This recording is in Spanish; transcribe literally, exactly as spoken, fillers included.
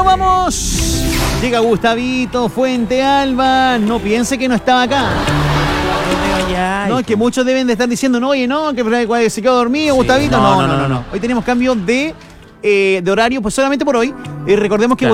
vamos. Llega Gustavito, Fuente Alba. No piense que no estaba acá. No, es que muchos deben de estar diciendo, no, oye, no, que se quedó dormido, sí, Gustavito. No no no, no, no, no. Hoy tenemos cambio de, eh, de horario, pues solamente por hoy. Eh, recordemos que claro.